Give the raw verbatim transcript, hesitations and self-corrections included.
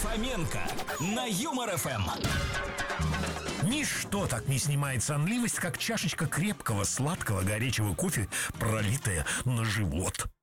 Фоменко на Юмор ФМ. Ничто так не снимает сонливость, как чашечка крепкого, сладкого, горячего кофе, пролитая на живот.